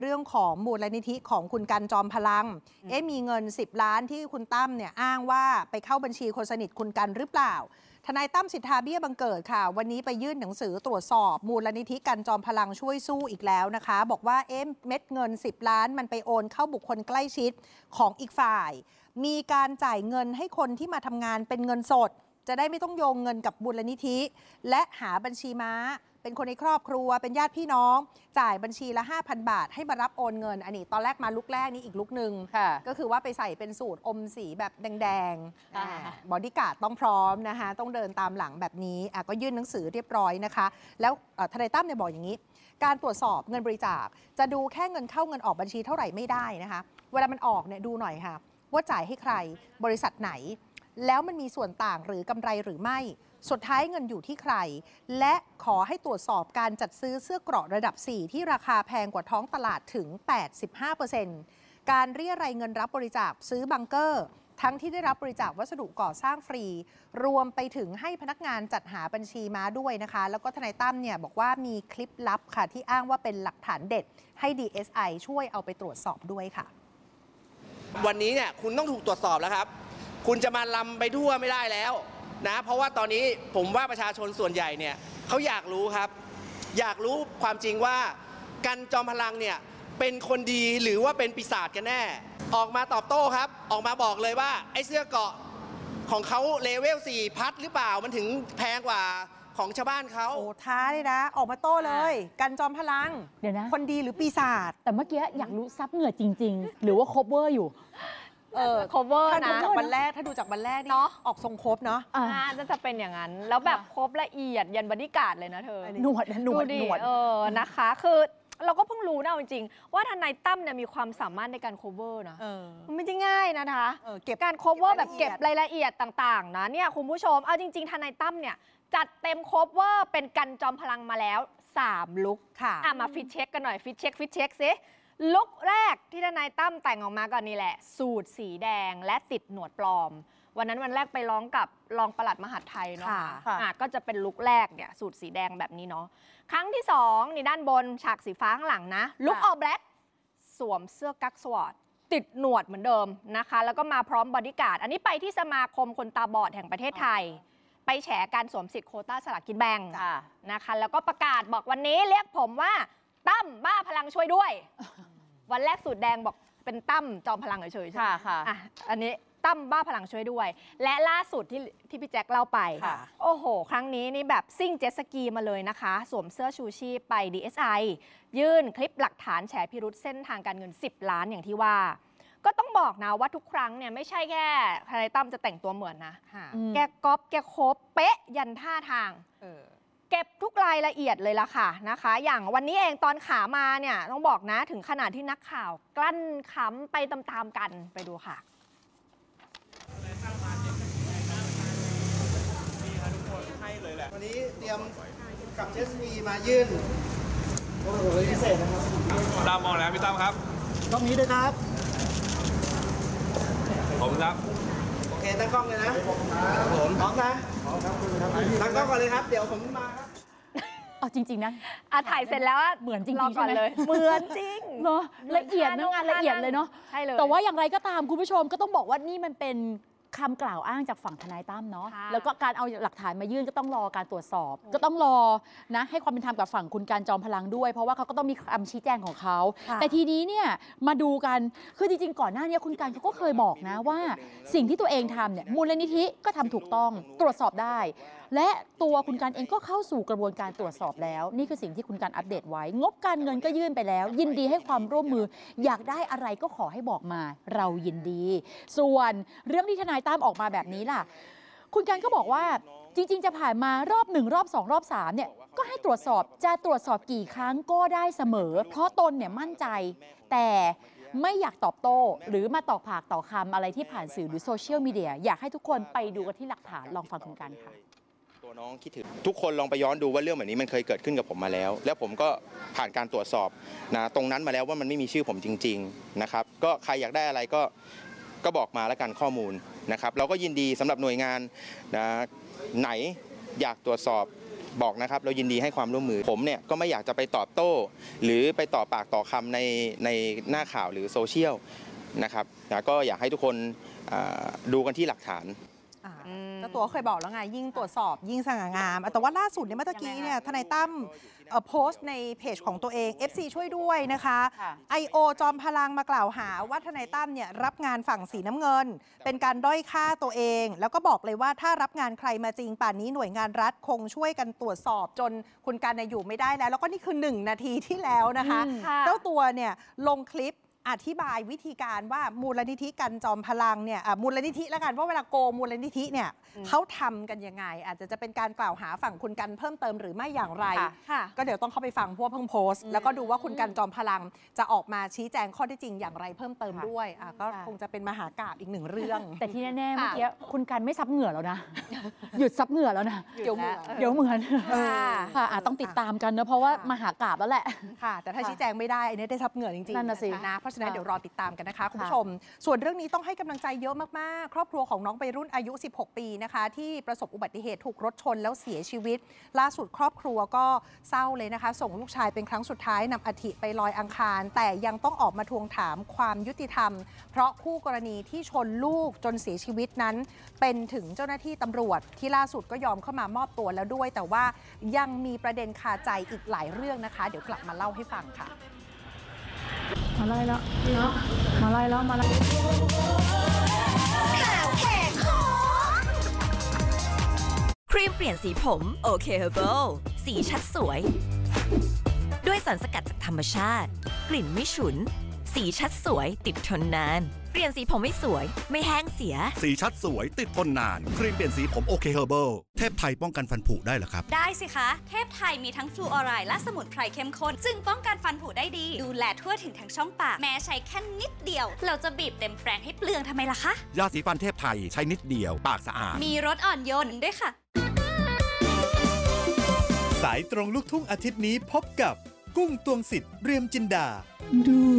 เรื่องของมูลนิธิของคุณกันจอมพลังมีเงิน10 ล้านที่คุณตั้มเนี่ยอ้างว่าไปเข้าบัญชีคนสนิทคุณกันหรือเปล่าทนายตั้มสิทธาเบี้ยบังเกิดค่ะวันนี้ไปยื่นหนังสือตรวจสอบมูลนิธิกันจอมพลังช่วยสู้อีกแล้วนะคะบอกว่าเม็ดเงิน10 ล้านมันไปโอนเข้าบุคคลใกล้ชิดของอีกฝ่ายมีการจ่ายเงินให้คนที่มาทำงานเป็นเงินสดจะได้ไม่ต้องโยงเงินกับมูลนิธิและหาบัญชีม้าเป็นคนในครอบครัวเป็นญาติพี่น้องจ่ายบัญชีละ 5,000 บาทให้มารับโอนเงินอันนี้ตอนแรกมาลุกแรกนี้อีกลุกหนึ่งก็คือว่าไปใส่เป็นสูตรอมสีแบบแดงๆบอดี้การ์ดต้องพร้อมนะคะต้องเดินตามหลังแบบนี้ก็ยื่นหนังสือเรียบร้อยนะคะแล้วทนายตั้มเนี่ยบอกอย่างนี้การตรวจสอบเงินบริจาคจะดูแค่เงินเข้าเงินออกบัญชีเท่าไหร่ไม่ได้นะคะเวลามันออกเนี่ยดูหน่อยค่ะว่าจ่ายให้ใครบริษัทไหนแล้วมันมีส่วนต่างหรือกำไรหรือไม่สุดท้ายเงินอยู่ที่ใครและขอให้ตรวจสอบการจัดซื้อเสื้อเกราะระดับ 4 ที่ราคาแพงกว่าท้องตลาดถึง 85% การเรียรายเงินรับบริจาคซื้อบังเกอร์ทั้งที่ได้รับบริจาควัสดุก่อสร้างฟรีรวมไปถึงให้พนักงานจัดหาบัญชีม้าด้วยนะคะแล้วก็ทนายตั้มเนี่ยบอกว่ามีคลิปลับค่ะที่อ้างว่าเป็นหลักฐานเด็ดให้ DSI ช่วยเอาไปตรวจสอบด้วยค่ะวันนี้เนี่ยคุณต้องถูกตรวจสอบแล้วครับคุณจะมาลำไปทั่วไม่ได้แล้วนะเพราะว่าตอนนี้ผมว่าประชาชนส่วนใหญ่เนี่ยเขาอยากรู้ครับอยากรู้ความจริงว่ากันจอมพลังเนี่ยเป็นคนดีหรือว่าเป็นปีศาจกันแน่ออกมาตอบโต้ครับออกมาบอกเลยว่าไอ้เสื้อเกราะของเขาเลเวล 4 พัดหรือเปล่ามันถึงแพงกว่าของชาวบ้านเขาโอ้ท้าเลยนะออกมาโต้เลยกันจอมพลังเดี๋ยวนะคนดีหรือปีศาจแต่เมื่อกี้อยากรู้ซับเหงื่อจริงๆหรือว่าคบเวอร์อยู่ cover นะถ้าดูจากวันแรกเนาะออกทรงครบเนาะจะเป็นอย่างนั้นแล้วแบบครบละเอียดยันบอดี้การ์ดเลยนะเธอหนวดนะคะคือเราก็เพิ่งรู้นะจริงๆว่าทนายตั้มเนี่ยมีความสามารถในการ cover นะมันไม่ใช่ง่ายนะคะการ cover แบบเก็บรายละเอียดต่างๆนะเนี่ยคุณผู้ชมเอาจริงๆทนายตั้มเนี่ยจัดเต็ม cover เป็นกันจอมพลังมาแล้ว3 ลุคค่ะมาฟิตเช็คกันหน่อยฟิตเช็คซิลุคแรกที่ทนายตั้มแต่งออกมาก่อนนี่แหละสูทสีแดงและติดหนวดปลอมวันนั้นวันแรกไปร้องกับรองปลัดมหาดไทยเนาะก็จะเป็นลุคแรกเนี่ยสูทสีแดงแบบนี้เนาะครั้งที่2นี่ด้านบนฉากสีฟ้าข้างหลังนะลุคออลแบล็คสวมเสื้อกั๊กสวอตติดหนวดเหมือนเดิมนะคะแล้วก็มาพร้อมบอดี้การ์ดอันนี้ไปที่สมาคมคนตาบอดแห่งประเทศไทยไปแฉการสวมสิทธิ์โควต้าสลากกินแบ่งนะคะแล้วก็ประกาศบอกวันนี้เรียกผมว่าตั้มบ้าพลังช่วยด้วยวันแรกสูตรแดงบอกเป็นตั้มจอมพลังเฉยๆใช่ไหมค่ะอันนี้ตั้มบ้าพลังช่วยด้วยและล่าสุดที่พี่แจ็คเล่าไปโอ้โหครั้งนี้นี่แบบซิ่งเจ็ตสกีมาเลยนะคะสวมเสื้อชูชีพไป DSI ยื่นคลิปหลักฐานแฉพิรุษเส้นทางการเงิน10 ล้านอย่างที่ว่าก็ต้องบอกนะว่าทุกครั้งเนี่ยไม่ใช่แค่ทนายตั้มจะแต่งตัวเหมือนนะแกก๊อปแกโคบเป๊ะยันท่าทางเก็บทุกรายละเอียดเลยล่ะค่ะนะคะอย่างวันนี้เองตอนขามาเนี่ยต้องบอกนะถึงขนาดที่นักข่าวกลั้นขำไปตามๆกันไปดูค่ะวันนี้เตรียมกับเจสซีมายื่นโอ้โหพิเศษนะครับตามมองแล้วพี่ตั้มครับกล้องนี้ด้วยครับผมครับโอเคตั้งกล้องเลยนะผมพร้อมนะตั้งกล้องก่อนเลยครับเดี๋ยวผมมาครับจริงๆนะถ่ายเสร็จแล้วเหมือนจริงๆใช่ไหมเหมือนจริงเนาะละเอียดนะงานละเอียดเลยเนาะใช่เลยแต่ว่าอย่างไรก็ตามคุณผู้ชมก็ต้องบอกว่านี่มันเป็นคำกล่าวอ้างจากฝั่งทนายตั้มเนาะแล้วก็การเอาหลักฐานมายื่นก็ต้องรอการตรวจสอบก็ต้องรอนะให้ความเป็นธรรมกับฝั่งคุณการจอมพลังด้วยเพราะว่าเขาก็ต้องมีคำชี้แจงของเขาแต่ทีนี้เนี่ยมาดูกันคือจริงๆก่อนหน้านี้คุณการเขาก็เคยบอกนะว่าสิ่งที่ตัวเองทำเนี่ยมูลนิธิก็ทำถูกต้องตรวจสอบได้และตัวคุณการเองก็เข้าสู่กระบวนการตรวจสอบแล้วนี่คือสิ่งที่คุณการอัปเดตไว้งบการเงินก็ยื่นไปแล้วยินดีให้ความร่วมมืออยากได้อะไรก็ขอให้บอกมาเรายินดีส่วนเรื่องที่ทนายตั้มออกมาแบบนี้ล่ะคุณการก็บอกว่าจริงๆจะผ่านมารอบ1รอบ2รอบ3เนี่ยก็ให้ตรวจสอบจะตรวจสอบกี่ครั้งก็ได้เสมอเพราะตนเนี่ยมั่นใจแต่ไม่อยากตอบโต้หรือมาต่อปากต่อคำอะไรที่ผ่านสื่อหรือโซเชียลมีเดียอยากให้ทุกคนไปดูกันที่หลักฐานลองฟังคุณกันค่ะตัวน้องคิดถึงทุกคนลองไปย้อนดูว่าเรื่องแบบนี้มันเคยเกิดขึ้นกับผมมาแล้วแล้วผมก็ผ่านการตรวจสอบนะตรงนั้นมาแล้วว่ามันไม่มีชื่อผมจริงๆนะครับก็ใครอยากได้อะไรก็บอกมาแล้วกันข้อมูลนะครับเราก็ยินดีสำหรับหน่วยงานนะไหนอยากตรวจสอบบอกนะครับเรายินดีให้ความร่วมมือผมเนี่ยก็ไม่อยากจะไปตอบโต้ หรือไปต่อปากต่อคำในหน้าข่าวหรือโซเชียลนะครับก็อยากให้ทุกคนดูกันที่หลักฐานเจ้าตัวเคยบอกแล้วไงยิ่งตรวจสอบยิ่งสง่างามแต่ว่าล่าสุดเนี่ยเมื่อกี้เนี่ยทนายตั้มโพสต์ในเพจของตัวเอง FC ช่วยด้วยนะคะ IO จอมพลังมากล่าวหาว่าทนายตั้มเนี่ยรับงานฝั่งสีน้ำเงินเป็นการด้อยค่าตัวเองแล้วก็บอกเลยว่าถ้ารับงานใครมาจริงป่านนี้หน่วยงานรัฐคงช่วยกันตรวจสอบจนคุณกันอยู่ไม่ได้แล้วก็นี่คือ1 นาทีที่แล้วนะคะเจ้าตัวเนี่ยลงคลิปอธิบายวิธีการว่ามูลนิธิกันจอมพลังเนี่ยมูลนิธิแล้วกันว่าเวลาโกมูลนิธิเนี่ยเขาทำกันยังไงอาจจะเป็นการกล่าวหาฝั่งคุณกันเพิ่มเติมหรือไม่อย่างไรก็เดี๋ยวต้องเข้าไปฟังพวกเพิ่งโพสต์แล้วก็ดูว่าคุณกันจอมพลังจะออกมาชี้แจงข้อที่จริงอย่างไรเพิ่มเติมด้วยก็คงจะเป็นมหากาพย์อีก1 เรื่องแต่ที่แน่ๆเมื่อกี้คุณกันไม่ซับเหงื่อแล้วนะหยุดซับเหงื่อแล้วนะเดี๋ยวเหมือนค่ะต้องติดตามกันนะเพราะว่ามหากาพย์แล้วแหละค่ะแต่ถ้าชี้แจงไม่ได้อันนี้ได้ซับเหงื่อจริงๆนั่นน่ะสินะเพราะฉะนั้นเดี๋ยวรอติดตามกันนะคะคุณผู้ชมส่วนเรื่องนี้ต้องให้กำลังใจเยอะมากๆครอบครัวของน้องวัยรุ่นอายุ16 ปีนะคะที่ประสบอุบัติเหตุถูกรถชนแล้วเสียชีวิตล่าสุดครอบครัวก็เศร้าเลยนะคะส่งลูกชายเป็นครั้งสุดท้ายนำอัฐิไปลอยอังคารแต่ยังต้องออกมาทวงถามความยุติธรรมเพราะคู่กรณีที่ชนลูกจนเสียชีวิตนั้นเป็นถึงเจ้าหน้าที่ตำรวจที่ล่าสุดก็ยอมเข้ามามอบตัวแล้วด้วยแต่ว่ายังมีประเด็นคาใจอีกหลายเรื่องนะคะเดี๋ยวกลับมาเล่าให้ฟังค่ะมาไล่แล้วมาไล่แล้วมาไล่ครีมเปลี่ยนสีผมโอเคเฮอร์เบิลสีชัดสวยด้วยสารสกัดจากธรรมชาติกลิ่นไม่ฉุนสีชัดสวยติดทนนานเปลี่ยนสีผมไม่สวยไม่แห้งเสียสีชัดสวยติดทนนานครีมเปลี่ยนสีผมโอเคเฮอร์เบิลเทพไทยป้องกันฟันผุได้เหรอครับได้สิคะเทพไทยมีทั้งฟลูออไรด์และสมุนไพรเข้มข้นจึงป้องกันฟันผุได้ดีดูแลทั่วถึงทั้งช่องปากแม้ใช้แค่นิดเดียวเราจะบีบเต็มแปรงให้เปลืองทำไมล่ะคะยาสีฟันเทพไทยใช้นิดเดียวปากสะอาดมีรสอ่อนโยนด้วยค่ะสายตรงลูกทุ่งอาทิตย์นี้พบกับกุ้งตวงสิทธิ์เรียมจินดาดู